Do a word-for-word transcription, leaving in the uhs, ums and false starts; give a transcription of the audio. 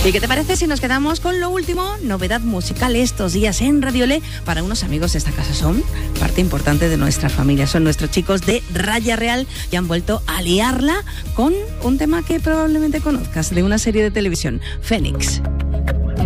¿Y qué te parece si nos quedamos con lo último? Novedad musical estos días en Radiolé. Para unos amigos de esta casa son parte importante de nuestra familia. Son nuestros chicos de Raya Real y han vuelto a liarla con un tema que probablemente conozcas de una serie de televisión, Fénix.